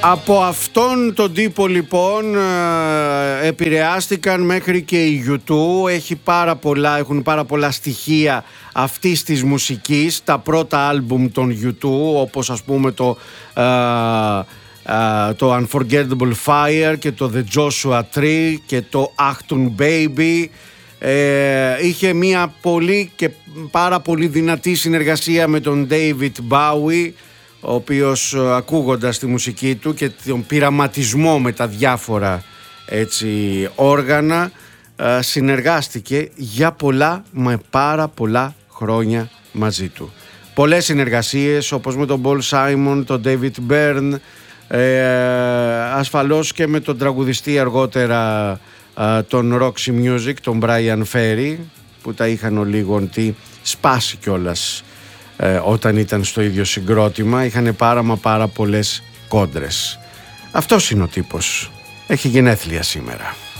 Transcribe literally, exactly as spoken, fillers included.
Από αυτόν τον τύπο λοιπόν ε, επηρεάστηκαν μέχρι και η γιου τού. Έχει πάρα πολλά, έχουν πάρα πολλά στοιχεία αυτής της μουσικής. Τα πρώτα άλμπουμ των γιου τού, όπως ας πούμε το, ε, ε, το Unforgettable Fire και το The Joshua Tree και το Achtung Baby. Ε, είχε μια πολύ και πάρα πολύ δυνατή συνεργασία με τον David Bowie, ο οποίος ακούγοντας τη μουσική του και τον πειραματισμό με τα διάφορα έτσι όργανα συνεργάστηκε για πολλά με πάρα πολλά χρόνια μαζί του. Πολλές συνεργασίες όπως με τον Paul Simon, τον David Byrne, ε, ασφαλώς και με τον τραγουδιστή αργότερα τον Roxy Music, τον Brian Ferry, που τα είχαν ο λίγον σπάσει κιόλας ε, όταν ήταν στο ίδιο συγκρότημα. Είχαν πάρα μα πάρα πολλές κόντρες. Αυτός είναι ο τύπος. Έχει γενέθλια σήμερα.